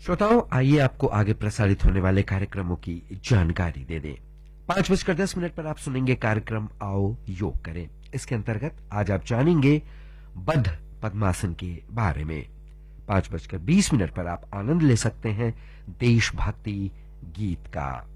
श्रोताओं, आइए आपको आगे प्रसारित होने वाले कार्यक्रमों की जानकारी दे दें। 5:10 पर आप सुनेंगे कार्यक्रम आओ योग करें। इसके अंतर्गत आज आप जानेंगे बद्ध पद्मासन के बारे में। 5:20 पर आप आनंद ले सकते हैं देशभक्ति गीत का।